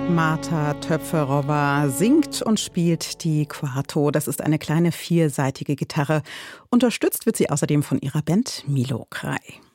Marta Töpferowa singt und spielt die Quarto. Das ist eine kleine viersaitige Gitarre. Unterstützt wird sie außerdem von ihrer Band Milo Krai.